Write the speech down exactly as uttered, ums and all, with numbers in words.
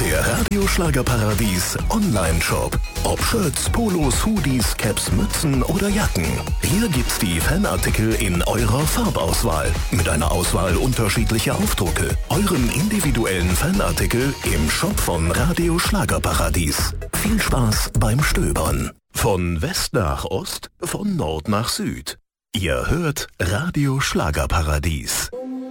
Der Radio Schlagerparadies Online-Shop. Ob Shirts, Polos, Hoodies, Caps, Mützen oder Jacken. Hier gibt's die Fanartikel in eurer Farbauswahl. Mit einer Auswahl unterschiedlicher Aufdrucke. Euren individuellen Fanartikel im Shop von Radio Schlagerparadies. Viel Spaß beim Stöbern. Von West nach Ost, von Nord nach Süd. Ihr hört Radio Schlagerparadies.